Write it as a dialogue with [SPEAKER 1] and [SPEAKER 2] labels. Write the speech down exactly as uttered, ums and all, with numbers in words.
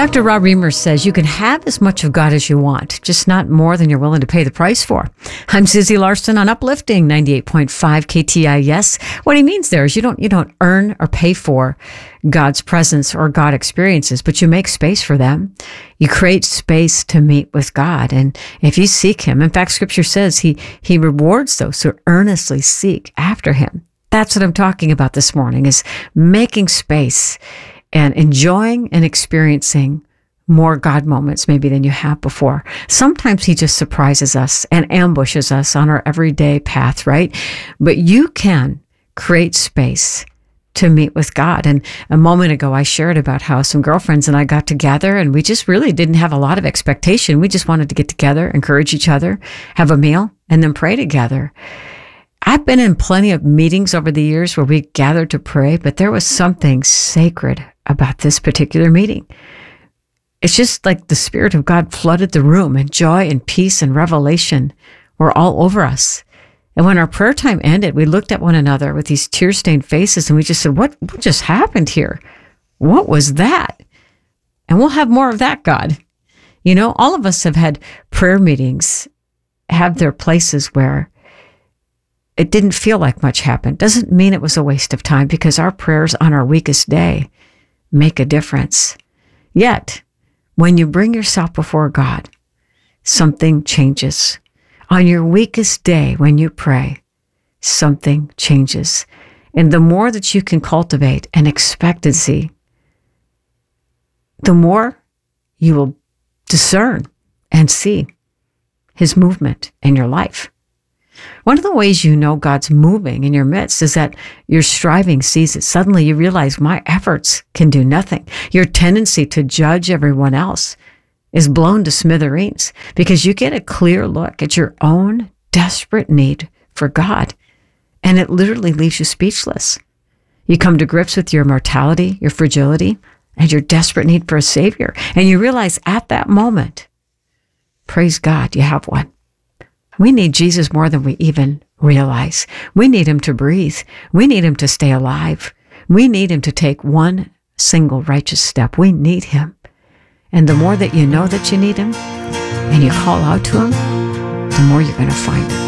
[SPEAKER 1] Doctor Rob Reimer says you can have as much of God as you want, just not more than you're willing to pay the price for. I'm Susie Larson on Uplifting ninety-eight point five K T I S. What he means there is you don't you don't earn or pay for God's presence or God experiences, but you make space for them. You create space to meet with God. And if you seek him, in fact, scripture says he, he rewards those who earnestly seek after him. That's what I'm talking about this morning, is making space and enjoying and experiencing more God moments maybe than you have before. Sometimes he just surprises us and ambushes us on our everyday path, right? But you can create space to meet with God. And a moment ago, I shared about how some girlfriends and I got together and we just really didn't have a lot of expectation. We just wanted to get together, encourage each other, have a meal, and then pray together. I've been in plenty of meetings over the years where we gathered to pray, but there was something sacred about this particular meeting. It's just like the Spirit of God flooded the room, and joy and peace and revelation were all over us. And when our prayer time ended, we looked at one another with these tear-stained faces and we just said, what, what just happened here? What was that? And we'll have more of that, God. You know, all of us have had prayer meetings, have their places where it didn't feel like much happened. Doesn't mean it was a waste of time, because our prayers on our weakest day make a difference. Yet, when you bring yourself before God, something changes. On your weakest day, when you pray, something changes. And the more that you can cultivate an expectancy, the more you will discern and see his movement in your life. One of the ways you know God's moving in your midst is that your striving ceases. Suddenly you realize my efforts can do nothing. Your tendency to judge everyone else is blown to smithereens, because you get a clear look at your own desperate need for God, and it literally leaves you speechless. You come to grips with your mortality, your fragility, and your desperate need for a Savior, and you realize at that moment, praise God, you have one. We need Jesus more than we even realize. We need him to breathe. We need him to stay alive. We need him to take one single righteous step. We need him. And the more that you know that you need him and you call out to him, the more you're going to find him.